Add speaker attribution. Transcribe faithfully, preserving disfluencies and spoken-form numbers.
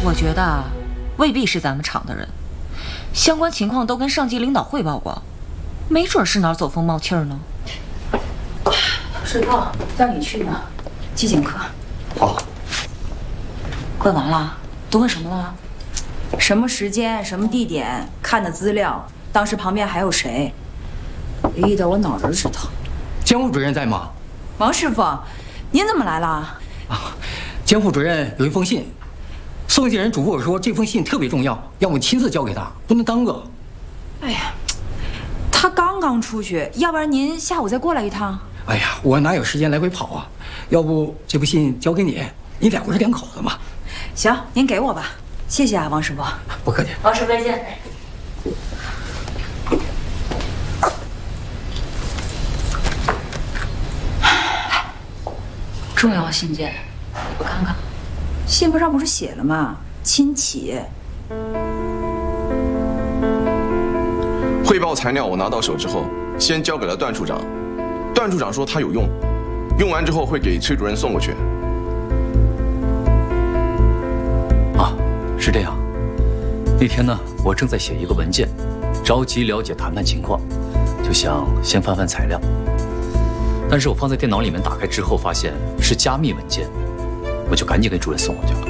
Speaker 1: 我觉得啊，未必是咱们厂的人，相关情况都跟上级领导汇报过，没准是哪儿走风冒气儿呢。
Speaker 2: 水泡，让你去呢，纪检科。
Speaker 3: 好。
Speaker 2: 问完了？都问什么了？什么时间、什么地点？看的资料，当时旁边还有谁？咦的，我脑仁直疼。
Speaker 3: 监护主任在吗？
Speaker 2: 王师傅，您怎么来了？
Speaker 3: 啊，监护主任有一封信，宋建仁嘱咐我说这封信特别重要，要我亲自交给他，不能耽搁。
Speaker 2: 哎呀，他刚刚出去，要不然您下午再过来一趟。
Speaker 3: 哎呀，我哪有时间来回跑啊？要不这封信交给你，你俩不是两口子吗？
Speaker 2: 行，您给我吧，谢谢啊，王师傅。
Speaker 3: 不客气。
Speaker 1: 王师傅再见。
Speaker 2: 重要信件，我看看。信封上不是写了吗？亲启。
Speaker 4: 汇报材料我拿到手之后，先交给了段处长。段处长说他有用，用完之后会给崔主任送过去。
Speaker 5: 啊，是这样。那天呢，我正在写一个文件，着急了解谈判情况，就想先翻翻材料。但是我放在电脑里面打开之后，发现是加密文件，我就赶紧给主任送过去了。